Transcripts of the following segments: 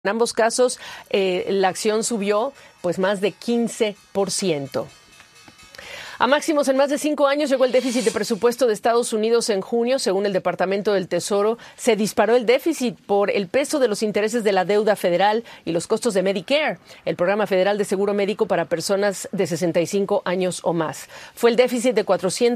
En ambos casos, la acción subió pues más de 15%. A máximos en más de 5 años llegó el déficit de presupuesto de Estados Unidos en junio. Según el Departamento del Tesoro, se disparó el déficit por el peso de los intereses de la deuda federal y los costos de Medicare, el programa federal de seguro médico para personas de 65 años o más. Fue el déficit de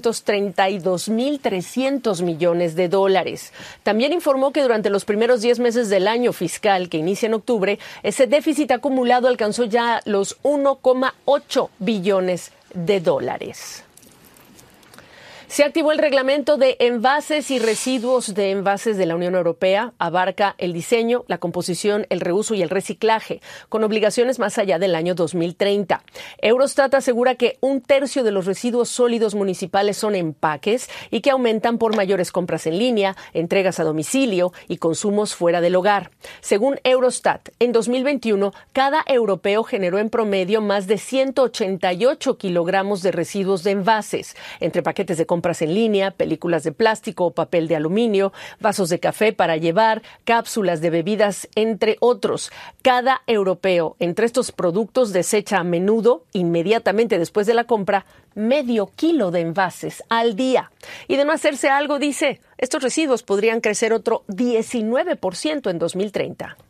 432.300 millones de dólares. También informó que durante los primeros 10 meses del año fiscal, que inicia en octubre, ese déficit acumulado alcanzó ya los 1,8 billones de dólares. Se activó el reglamento de envases y residuos de envases de la Unión Europea. Abarca el diseño, la composición, el reuso y el reciclaje, con obligaciones más allá del año 2030. Eurostat asegura que 1/3 de los residuos sólidos municipales son empaques y que aumentan por mayores compras en línea, entregas a domicilio y consumos fuera del hogar. Según Eurostat, en 2021, cada europeo generó en promedio más de 188 kilogramos de residuos de envases, entre paquetes de compras en línea, películas de plástico o papel de aluminio, vasos de café para llevar, cápsulas de bebidas, entre otros. Cada europeo entre estos productos desecha a menudo, inmediatamente después de la compra, medio kilo de envases al día. Y de no hacerse algo, dice, estos residuos podrían crecer otro 19% en 2030.